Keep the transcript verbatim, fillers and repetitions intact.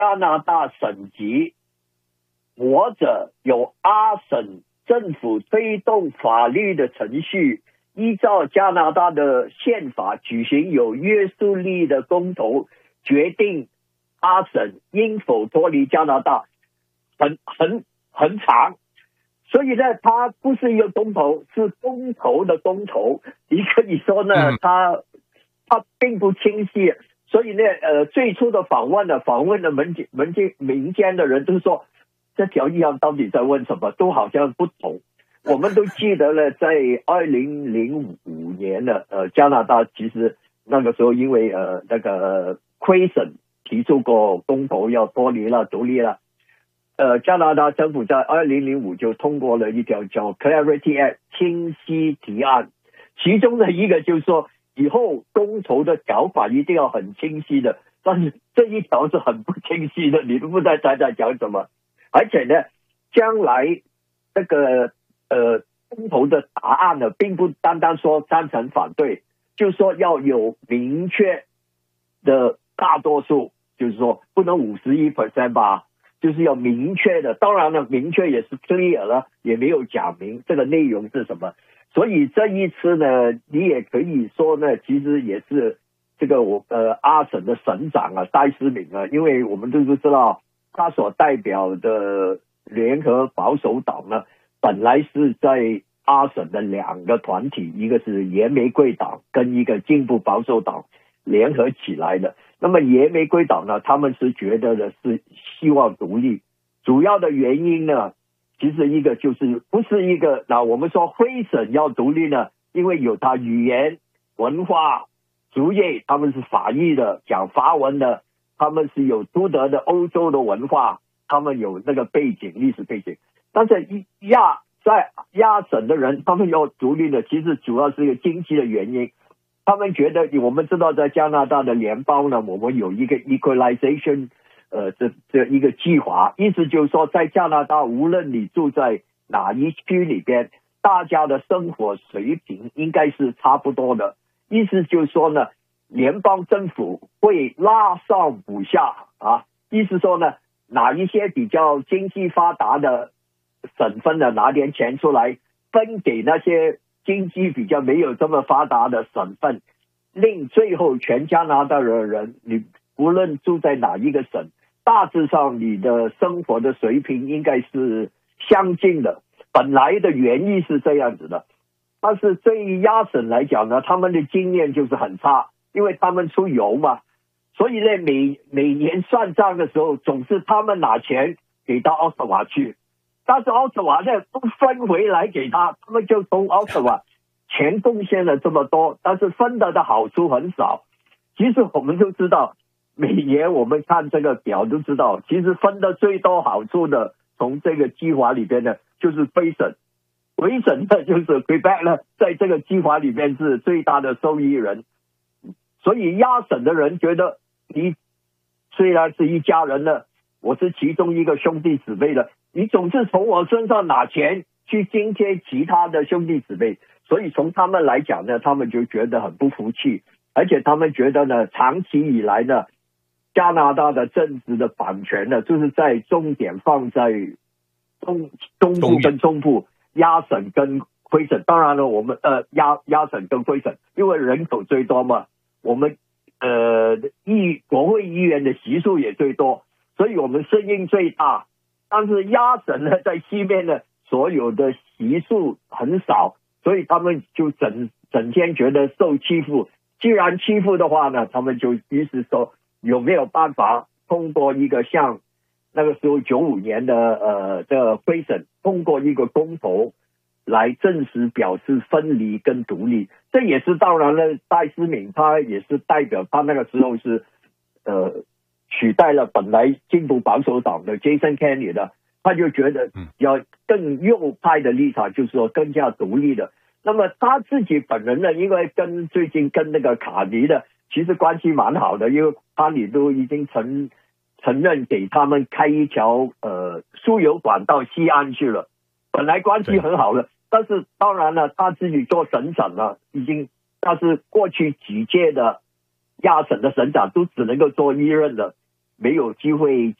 加拿大省级或者由阿省政府推动法律的程序，依照加拿大的宪法举行有约束力的公投，决定阿省应否脱离加拿大，很很很长。所以呢，它不是一个公投，是公投的公投。你可以说呢，它它并不清晰。所以呢，呃，最初的访问呢，访问的民间民间民间的人都说，这条议案到底在问什么，都好像不同。我们都记得了，在二零零五年呢，呃，加拿大其实那个时候因为呃那个魁省提出过公投要脱离了独立了，呃，加拿大政府在二零零五就通过了一条叫 Clarity Act 清晰提案，其中的一个就是说，以后公投的搞法一定要很清晰的，但是这一条是很不清晰的，你都不知道他在讲什么。而且呢，将来这个呃公投的答案呢，并不单单说赞成反对，就是说要有明确的大多数，就是说不能五十一 percent 吧，就是要明确的。当然了，明确也是 clear 了，也没有讲明这个内容是什么。所以这一次呢，你也可以说呢，其实也是这个我呃阿省的省长啊，戴思敏啊，因为我们都知道他所代表的联合保守党呢，本来是在阿省的两个团体，一个是野玫瑰党跟一个进步保守党联合起来的。那么野玫瑰党呢，他们是觉得的是希望独立，主要的原因呢，其实一个就是不是一个，那我们说魁省要独立呢，因为有它语言、文化、族裔，他们是法裔的，讲法文的，他们是有独特的欧洲的文化，他们有那个背景、历史背景。但是亚在亚省的人，他们要独立的，其实主要是一个经济的原因。他们觉得，我们知道在加拿大的联邦呢，我们有一个 equalization。呃，这这一个计划，意思就是说，在加拿大，无论你住在哪一区里边，大家的生活水平应该是差不多的。意思就是说呢，联邦政府会拉上补下啊。意思说呢，哪一些比较经济发达的省份呢，拿点钱出来分给那些经济比较没有这么发达的省份，令最后全加拿大的人，你无论住在哪一个省，大致上你的生活的水平应该是相近的，本来的原意是这样子的。但是对于亚省来讲呢，他们的经验就是很差，因为他们出油嘛，所以呢每每年算账的时候，总是他们拿钱给到奥特瓦去，但是奥特瓦呢不分回来给他，他们就从奥特瓦钱贡献了这么多，但是分得的好处很少。其实我们都知道，每年我们看这个表都知道，其实分得最多好处的，从这个计划里边呢，就是魁省。魁省呢，就是 Quebec 呢，在这个计划里边是最大的受益人。所以亚省的人觉得，你虽然是一家人呢，我是其中一个兄弟姊妹的，你总是从我身上拿钱去津贴其他的兄弟姊妹，所以从他们来讲呢，他们就觉得很不服气，而且他们觉得呢，长期以来呢，加拿大的政治的版权呢，就是在重点放在东东部跟中部，亚省跟魁省。当然了，我们呃亚亚省跟魁省，因为人口最多嘛，我们呃议国会议员的席数也最多，所以我们声音最大。但是亚省呢，在西面呢，所有的席数很少，所以他们就整整天觉得受欺负。既然欺负的话呢，他们就于是说，有没有办法通过一个像那个时候九五年的呃的魁省通过一个公投来正式表示分离跟独立。这也是当然了，戴思敏他也是代表，他那个时候是呃取代了本来进步保守党的 Jason Kenney 的，他就觉得要更右派的立场，就是说更加独立的。那么他自己本人呢，因为跟最近跟那个卡尼的其实关系蛮好的，因为卡尼都已经承承认给他们开一条呃输油管到西安去了，本来关系很好的，但是当然了，他自己做省长了，已经他是过去几届的亚省的省长都只能够做一任的， 没有机会